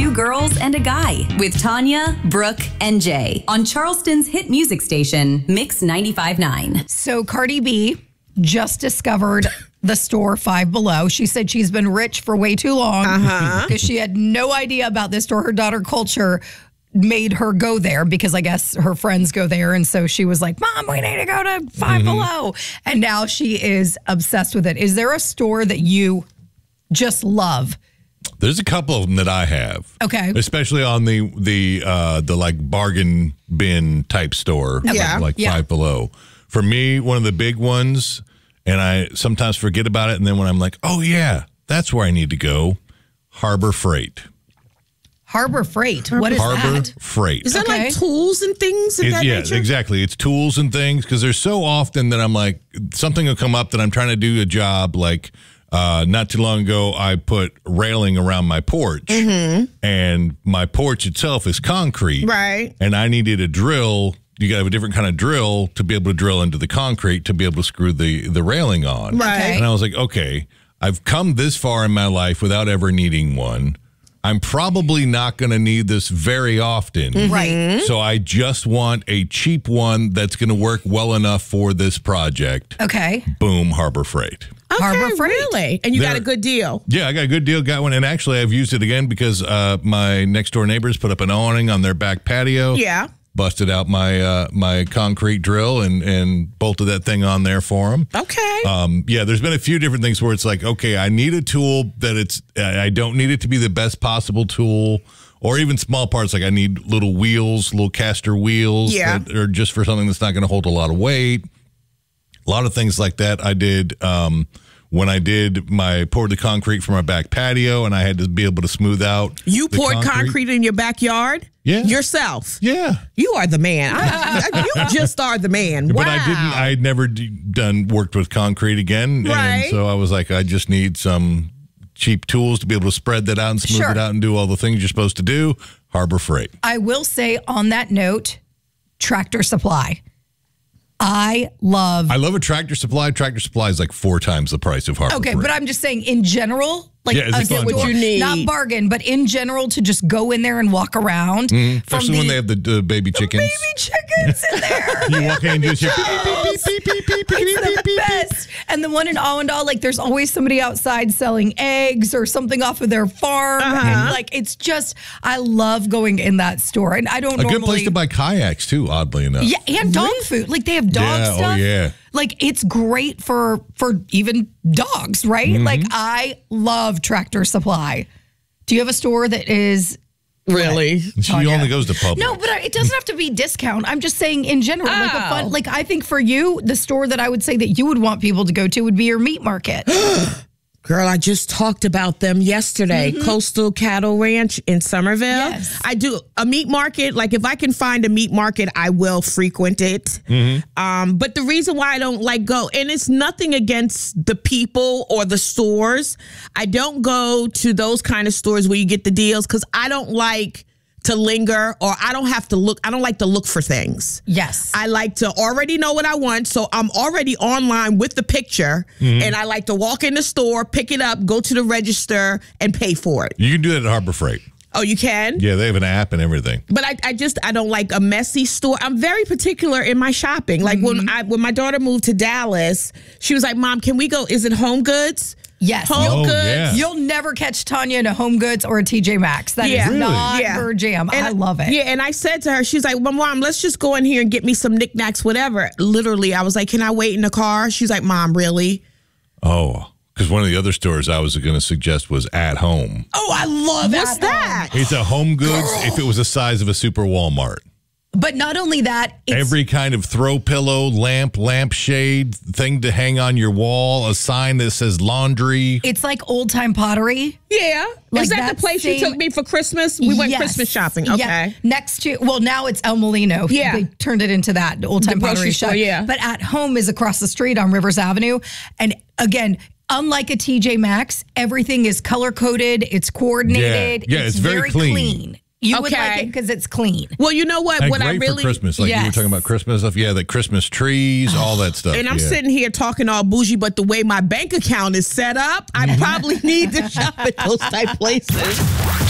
two girls and a guy with Tanya, Brooke, and Jay on Charleston's hit music station, Mix 95.9. So Cardi B just discovered the store Five Below. She said she's been rich for way too long because she had no idea about this store. Her daughter Culture made her go there because I guess her friends go there. And so she was like, Mom, we need to go to Five Below. And now she is obsessed with it. Is there a store that you just love? There's a couple of them that I have. Okay. Especially on the like bargain bin type store. Yeah. Like Five Below. For me, one of the big ones, and I sometimes forget about it, and then when I'm like, oh yeah, that's where I need to go, Harbor Freight. Harbor Freight. What is Harbor that? Freight. Is that like tools and things of that nature? Exactly. It's tools and things because there's so often that I'm like, something will come up that I'm trying to do a job. Like not too long ago, I put railing around my porch, and my porch itself is concrete. Right. And I needed a drill. You got to have a different kind of drill to be able to drill into the concrete to be able to screw the railing on. Right. And I was like, okay, I've come this far in my life without ever needing one. I'm probably not going to need this very often. Right. So I just want a cheap one that's going to work well enough for this project. Okay. Boom, Harbor Freight. Okay, Harbor Freight. really? And you got a good deal? Yeah, I got a good deal, got one. And actually, I've used it again because my next door neighbors put up an awning on their back patio. Yeah. Busted out my my concrete drill and bolted that thing on there for them. Okay. Yeah, there's been a few different things where it's like, okay, I need a tool that I don't need it to be the best possible tool, or even small parts. Like I need little wheels, little caster wheels that are just for something that's not going to hold a lot of weight. A lot of things like that I did when I poured the concrete for my back patio, and I had to be able to smooth out. You poured concrete in your backyard? Yeah. Yourself? Yeah. You are the man. You just are the man. Wow. But I had never worked with concrete again. Right. And so I was like, I just need some cheap tools to be able to spread that out and smooth it out and do all the things you're supposed to do. Harbor Freight. I will say on that note, Tractor Supply. I love a Tractor Supply. Tractor Supply is like 4 times the price of Harbor Freight. But I'm just saying in general, like get what you need. Not bargain, but in general to just go in there and walk around. Especially when they have the baby chickens. Baby chickens in there. You walk in and just hear it's the best. And the one in Allendale, like there's always somebody outside selling eggs or something off of their farm. And like it's just, I love going in that store. And I don't normally. A good place to buy kayaks too, oddly enough. Yeah, and dog food. Like they have dog stuff. Oh yeah. Like it's great for even dogs, right? Like I love Tractor Supply. Do you have a store that is really? She only goes to Publix. No, but it doesn't have to be discount. I'm just saying in general, like a fun. Like I think for you, the store that I would say that you would want people to go to would be your meat market. Girl, I just talked about them yesterday. Coastal Cattle Ranch in Somerville. Yes. I do a meat market. Like if I can find a meat market, I will frequent it. But the reason why I don't like go, and it's nothing against the people or the stores. I don't go to those kind of stores where you get the deals because I don't like to linger, or I don't have to look. I don't like to look for things. Yes. I like to already know what I want. So I'm already online with the picture, and I like to walk in the store, pick it up, go to the register, and pay for it. You can do that at Harbor Freight. Oh, you can? Yeah, they have an app and everything. But I don't like a messy store. I'm very particular in my shopping. Like when my daughter moved to Dallas, she was like, Mom, can we go? Is it Home Goods? Yes. Home Goods. Yeah. You'll never catch Tanya in a Home Goods or a TJ Maxx. That is not her jam. And I love it. Yeah, and I said to her, she's like, well, Mom, let's just go in here and get me some knickknacks, whatever. Literally, I was like, can I wait in the car? She's like, Mom, really? Oh, because one of the other stores I was going to suggest was At Home. Oh, I love What's that? It's a Home Goods if it was the size of a Super Walmart. But not only that, it's every kind of throw pillow, lampshade, thing to hang on your wall, a sign that says laundry. It's like old time pottery. Yeah. Like is that the place you took me for Christmas? We went Christmas shopping. Okay. Yeah. Next to, well, now it's El Molino. Yeah. They turned it into that old time pottery shop. Yeah. But At Home is across the street on Rivers Avenue. And again, unlike a TJ Maxx, everything is color coded. It's coordinated. Yeah, it's very clean. You would like it because it's clean. Well, you know what? And What great I really for Christmas, like you were talking about Christmas stuff. Yeah, the Christmas trees, all that stuff. And I'm sitting here talking all bougie, but the way my bank account is set up, I probably need to shop at those type places.